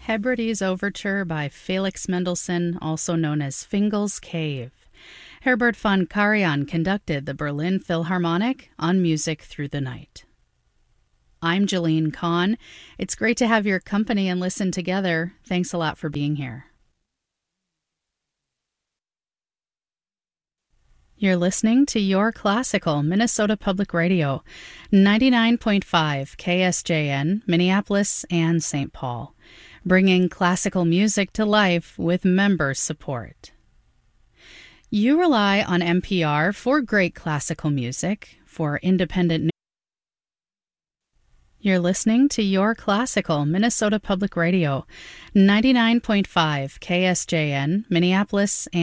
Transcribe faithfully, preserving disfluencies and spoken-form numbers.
Hebrides Overture by Felix Mendelssohn, also known as Fingal's Cave. Herbert von Karajan conducted the Berlin Philharmonic on Music Through the Night. I'm Jeline Kahn. It's great to have your company and listen together. Thanks a lot for being here. You're listening to Your Classical, Minnesota Public Radio, ninety-nine point five K S J N, Minneapolis and Saint Paul, bringing classical music to life with member support. You rely on N P R for great classical music, for independent news. You're listening to Your Classical, Minnesota Public Radio, ninety-nine point five K S J N, Minneapolis and